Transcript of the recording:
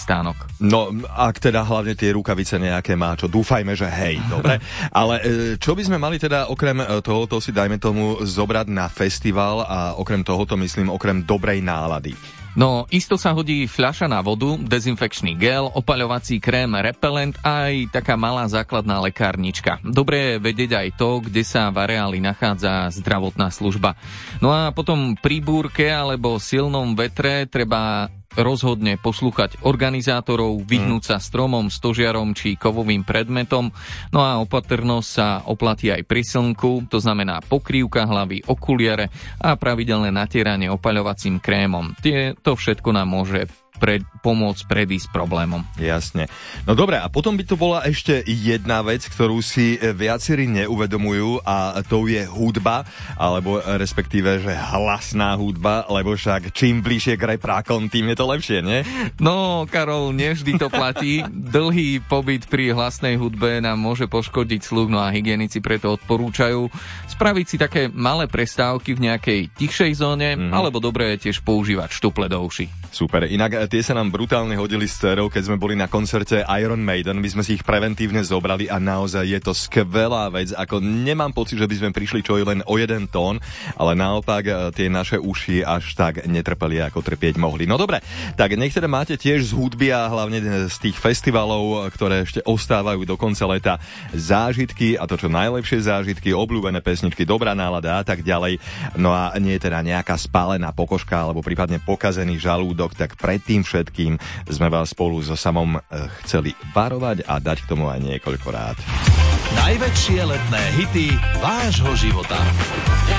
pristánok. No, ak teda hlavne tie rukavice nejaké má, čo dúfajme, že hej, dobre. Ale čo by sme mali teda okrem tohoto si dajme tomu zobrať na festival a okrem tohoto myslím okrem dobrej nálady? No, isto sa hodí fľaša na vodu, dezinfekčný gel, opaľovací krém, repelent a aj taká malá základná lekárnička. Dobre je vedieť aj to, kde sa v areáli nachádza zdravotná služba. No a potom pri búrke alebo silnom vetre treba rozhodne poslúchať organizátorov, vyhnúť sa stromom, stožiarom či kovovým predmetom. No a opatrnosť sa oplatí aj pri slnku, to znamená pokrývka hlavy, okuliare a pravidelné natieranie opaľovacím krémom. To všetko nám môže pomôcť predísť problémom. Jasne. No dobre, a potom by to bola ešte jedna vec, ktorú si viacerí neuvedomujú a to je hudba, alebo respektíve, že hlasná hudba, lebo však čím bližšie k reprákom, tým je to lepšie, nie? No, Karol, nevždy to platí. Dlhý pobyt pri hlasnej hudbe nám môže poškodiť sluch, no a hygienici preto odporúčajú spraviť si také malé prestávky v nejakej tichšej zóne, alebo dobre je tiež používať štuple do uší. Super, inak tie sa nám brutálne hodili s dcerou, keď sme boli na koncerte Iron Maiden, my sme si ich preventívne zobrali a naozaj je to skvelá vec, ako nemám pocit, že by sme prišli čo len o jeden tón, ale naopak tie naše uši až tak netrpeli, ako trpieť mohli. No dobre, tak nech teda máte tiež z hudby a hlavne z tých festivalov, ktoré ešte ostávajú do konca leta, zážitky a to čo najlepšie zážitky, obľúbené pesničky, dobrá nálada a tak ďalej. No a nie je teda nejaká spálená pokožka alebo prípadne pokazený žalúdok, tak predtým všetkým sme vás spolu so Samom chceli varovať a dať k tomu aj niekoľko rád. Najväčšie letné hity vášho života.